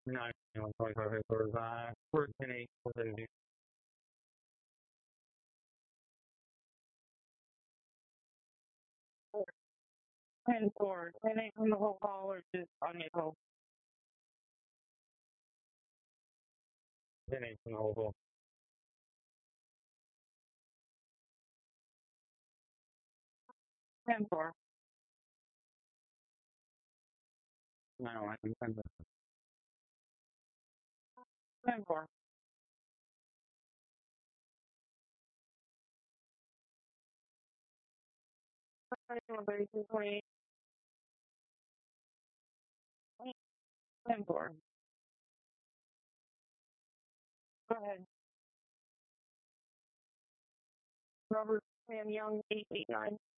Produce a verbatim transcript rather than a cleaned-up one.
nine one twenty-five headquarters. Uh, we're ten eight. ten four. ten eight from the whole call or just on your call? ten eight from the whole call. ten four. No, I can send it. ten four. thirty-two twenty-eight. ten four. Go ahead. Robert Sam Young, eight eight nine.